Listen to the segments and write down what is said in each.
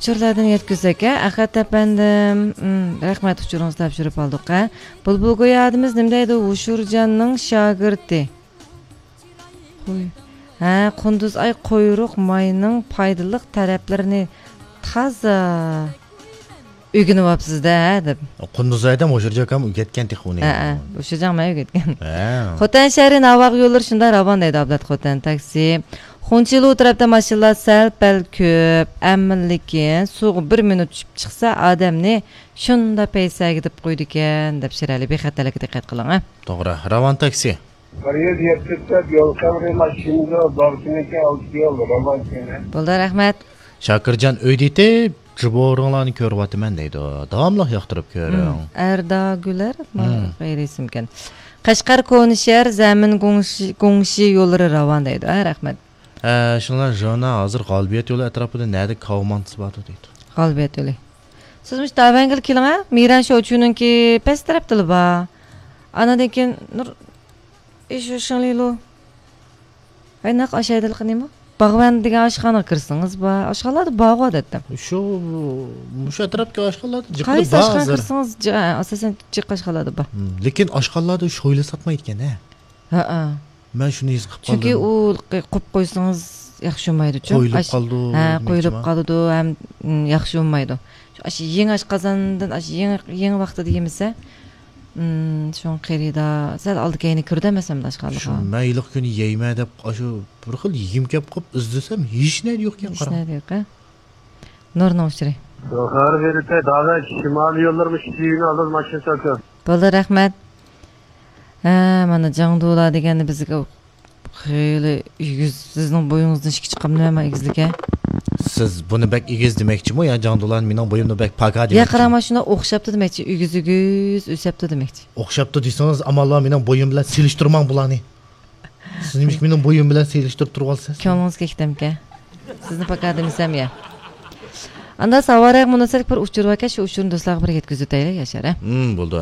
Uçurlardan yetkizsek, Ahad efendim, rahmet uçurunuzu topshirib oldik. Bulbul adımız nimdeydi? Uşurcanның şagirdi. Kunduz ay koyruq mayının faydalı taraflarını taza ügünü vapsızda deb. Kunduz ayda Uşurcakam ügetken tixuni. Uşurcan may ügetken. Xotan şehrin avaq yolları şunda ravan deydi ablat Xotan taksi. Xonchilu tarafda maşallah sal pal köp, amminlikin suğu 1 minut tushib chiqsa odamni shunda paysa gidib qo'ydi ekan deb shirali bexatarlikka diqqat qiling. To'g'ri, Ravan taksi. Qariyat yetibdi, yo'l qavri mashinada borsiniki olib Ravan kene. Bo'ldi, rahmat. Shakirjon o'yditi, jiboringlarni ko'ryapman deydi. Davomli yoqtirib ko'ring. Erda Güler, g'ayri ismkan. Qashqar Konishar zamin gongshi yo'llari Ravan deydi. Rahmat. Şunlar jona hazır qalbiyat yolu etrafında nerede kavmantısı var deydi. Qalbiyat yolu. Sizmiş davangil kilinga Miran Şovchununki pes taraftılı ba. Anadan nur iş şanlilo. Aynak aşağıdalık nima? Bağvan degan oshxona kirsiniz ba. Oshxonada bog' odatda. Shu atrofga oshxonlarda jiqli qaysi oshxona kirsangiz asosan jiq oshxonada ba. Lekin oshxonlarda sho'yla sotmaydi ekan, ha. Ben shuni his qilib qoldim. Chunki u qo'yib qo'ysangiz yaxshi bo'lmaydi-ku. Qo'yilib qoldi. Qo'yilib qoldi, ham yaxshi bo'lmaydi. Shu yeng oshqozondan yeng vaqtida yemasa, shun qerida sal oldi keyini kirdamasam oshxonaga. Shu mayliq kuni yeyma deb shu bir xil yem kelib qolib izlasam hech narsa yo'q ekan qara. Hech narsa yo'q. Nurni o'chiri. Yuqor berite dağa şimal yollarmış suyunu alır maşin satıyor. Bo'ldi, rahmat. Mana Jangdola degani bizga xeyli sizning bo'yingizdan ishga chiqib nima egizlikka? Siz buni bak egiz demoqchimi yo Jangdolan mening bo'yimni bak paga demoqchi? Ya qarama shuna o'xshabdi demoqchi, egiz o'shabdi demoqchi. O'xshabdi desangiz, amallar mening bo'yim bilan selishtirmang bularni. Siz nima mening bo'yim bilan selishtirib turib olsiz? Ko'nglingiz ketdimka. Sizni paga demisam ya. Anda savaraq munosabat bir uchur va shu uchurni do'stlarga bir yetkazib o'taylik Yashar. Bo'ldi,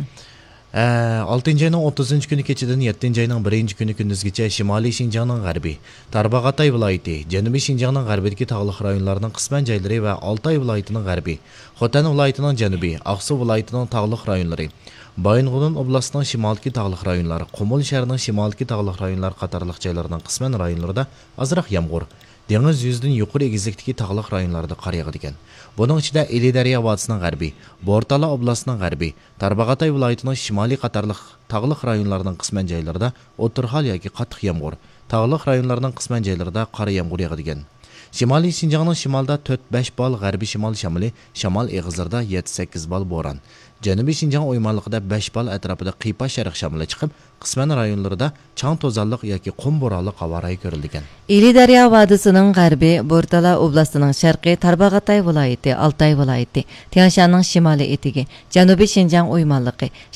6 ayning 30 kuni kechadan 7 ayning 1 kuni kunduzgacha Shimoliy Shinjongning g'arbiy, Tarbag'atay viloyati, Janubiy Shinjongning g'arbidagi tog'li rayonlarining qisman joylari va Altay viloyatining g'arbiy, Xotan viloyatining janubiy, Aqsu viloyatining tog'li rayonlari, Baying'udun oblastining shimolki tog'li rayonlari, Qumul shahrining shimolki tog'li rayonlari qatorliq joylarning qisman rayonlarida ozroq yomg'ir, dengiz yuzidan yuqori egizlikdagi tog'li rayonlarda qor yog'adi ekan. Buning ichida Elidaryo vodisining g'arbiy, Bortala oblastining g'arbiy, Tarbag'atay viloyatining shimoliy qatorliq tog'li rayonlarining qisman joylarida o'tirhol yoki qattiq yomg'ir, tog'li rayonlarning qisman joylarida qor yomg'ir yog'adi ekan. Shimoliy Shinjongning shimolida 4-5 bal g'arbiy shimol shamoli, shamol eg'izlarida 7-8 bal bo'ron. Janubiy Shinjong o'ymonligida 5 bal atrofida qiypa sharq shamoli chiqib, qisman rayonlarida chang to'zonliq yoki qum bo'ronli qavaray ko'rilgan. Elidaryo vodisining g'arbiy, Bortala oblastining sharqiy, Tarbag'atay viloyati, Altay viloyati, Tianshanning shimoliy etigi, Janubiy Shinjong o'ymonligi